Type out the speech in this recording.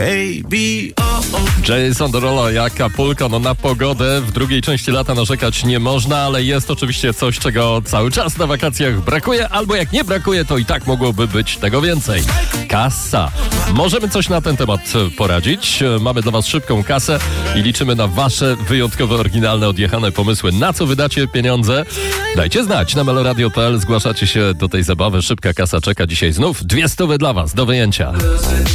Jason Derulo, jaka pulka, no na pogodę w drugiej części lata narzekać nie można, ale jest oczywiście coś, czego cały czas na wakacjach brakuje, albo jak nie brakuje, to i tak mogłoby być tego więcej. Kasa. Możemy coś na ten temat poradzić. Mamy dla was szybką kasę i liczymy na wasze wyjątkowe, oryginalne, odjechane pomysły. Na co wydacie pieniądze? Dajcie znać na meloradio.pl, zgłaszacie się do tej zabawy. Szybka kasa czeka dzisiaj znów. 200 dla was, do wyjęcia.